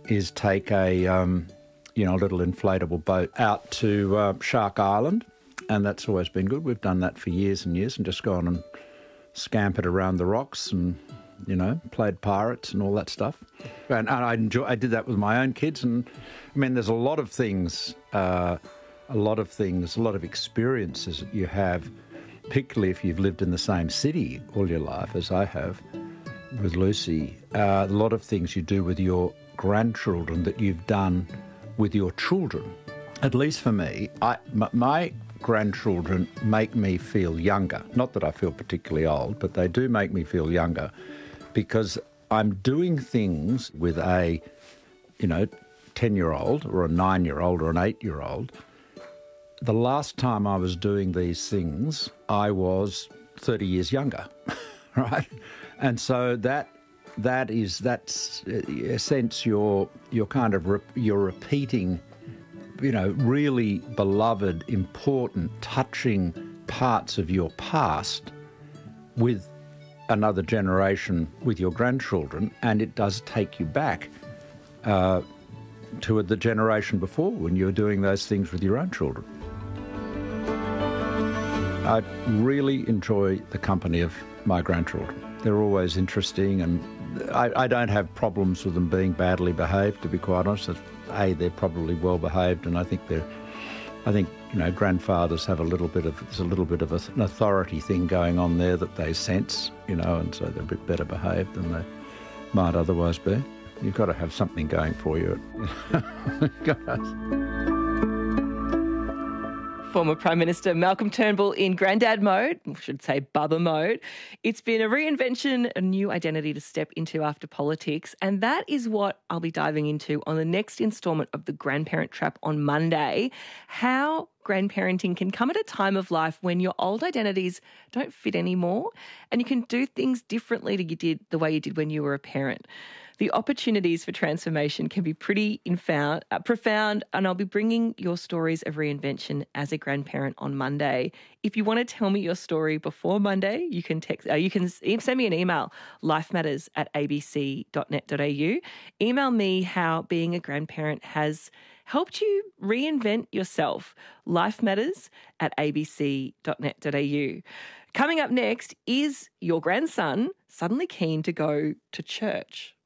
is take a little inflatable boat out to Shark Island, and that's always been good. We've done that for years and years and just gone and scampered around the rocks and, played pirates and all that stuff. And I did that with my own kids. And, there's a lot of things, a lot of experiences that you have, particularly if you've lived in the same city all your life, as I have with Lucy. A lot of things you do with your grandchildren that you've done with your children. At least for me, my grandchildren make me feel younger. Not that I feel particularly old, but they do make me feel younger because I'm doing things with a, 10-year-old or a 9-year-old or an 8-year-old. The last time I was doing these things, I was 30 years younger, right? And so that's in a sense you're repeating, really beloved, important, touching parts of your past with another generation, with your grandchildren, and it does take you back to the generation before when you were doing those things with your own children. I really enjoy the company of my grandchildren. They're always interesting, and I don't have problems with them being badly behaved, to be quite honest. They're probably well behaved, and I think grandfathers have a little bit of an authority thing going on there that they sense, and so they're a bit better behaved than they might otherwise be. You've got to have something going for you. Former Prime Minister Malcolm Turnbull in granddad mode, I should say Bubba mode. It's been a reinvention, a new identity to step into after politics, and that is what I'll be diving into on the next instalment of The Grandparent Trap on Monday, how grandparenting can come at a time of life when your old identities don't fit anymore and you can do things differently to the way you did when you were a parent. The opportunities for transformation can be pretty profound, and I'll be bringing your stories of reinvention as a grandparent on Monday. If you want to tell me your story before Monday, you can send me an email, lifematters@abc.net.au. Email me how being a grandparent has helped you reinvent yourself, lifematters@abc.net.au. Coming up next, is your grandson suddenly keen to go to church?